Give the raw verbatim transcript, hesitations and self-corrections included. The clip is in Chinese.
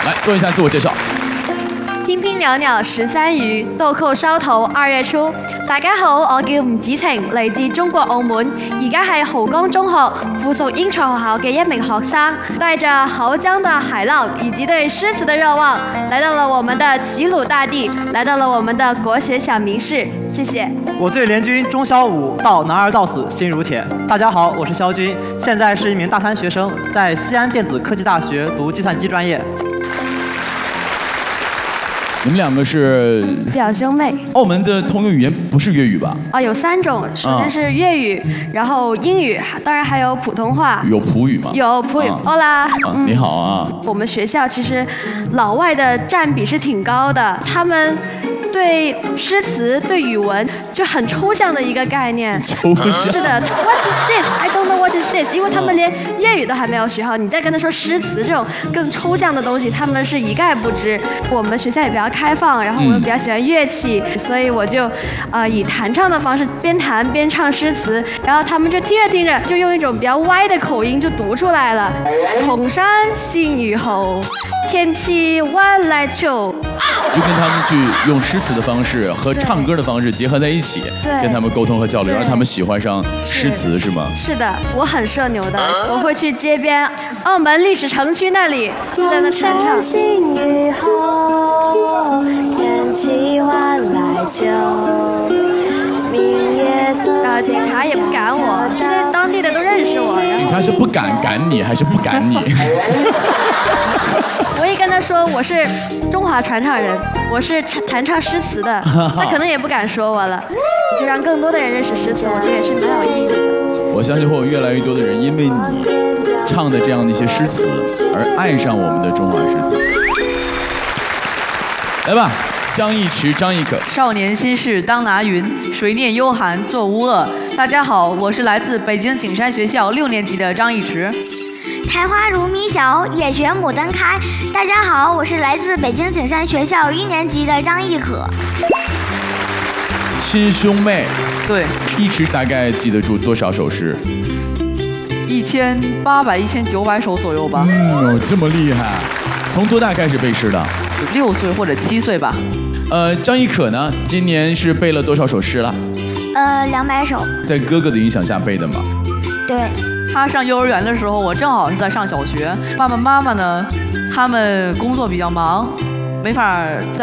来做一下自我介绍。 翩翩袅袅十三餘，豆蔻梢頭二月初。大家好，我叫吳子晴，嚟自中國澳門，而家係濠江中學附屬英才學校嘅一名學生，帶着濠江的海浪以及對詩詞的熱望，來到了我們的齊魯大地，來到了我們的國學小明室。謝謝。 我對聯軍中小五到男兒到死心如鐵。大家好，我是肖軍，現在是一名大三學生，在西安電子科技大學讀計算機專業。 你们两个是表兄妹。 澳门的通用语言不是粤语吧？ 啊，有三种，首先是粤语，然后英语，当然还有普通话。 有普语吗？ 有普语。欧啦， 啊，你好啊。 我们学校其实老外的占比是挺高的，他们对诗词、对语文就很抽象的一个概念。 抽象。 是的 ，What is this? I don't know what is this. 因为他们连粤语都还没有学好，你再跟他说诗词这种更抽象的东西，他们是一概不知。我们学校也比较开放，然后我又比较喜欢乐器，嗯、所以我就呃以弹唱的方式边弹边唱诗词，然后他们就听着听着就用一种比较歪的口音就读出来了。红山新雨后，天气晚来秋。 就跟他们去用诗词的方式和唱歌的方式结合在一起，跟他们沟通和交流，让他们喜欢上诗词，是吗？ 是的，我很社牛的，我会去街边澳门历史城区那里就在那弹唱。呃，警察也不赶我，因为当地的都认识我。 警察是不敢赶你，还是不赶你？ 我一跟他说我是中华传唱人，我是弹唱诗词的，他可能也不敢说我了。就让更多的人认识诗词，我觉得也是蛮有意义的。 我相信会有越来越多的人因为你唱的这样的一些诗词而爱上我们的中华诗词。来吧。张一驰、张亦可， 少年心事当拿云，谁念幽寒作乌恶。大家好，我是来自北京景山学校六年级的张一驰。 苔花如米小，也学牡丹开。大家好，我是来自北京景山学校一年级的张亦可。 亲兄妹， 对， 一驰大概记得住多少首诗？ 一千八百、一千九百首左右吧。 嗯，这么厉害，从多大开始背诗的？ 六岁或者七岁吧。 呃，张亦可呢？今年是背了多少首诗了？ 呃，两百首。 在哥哥的影响下背的吗？ 对。 他上幼儿园的时候，我正好是在上小学。爸爸妈妈呢，他们工作比较忙，没法在。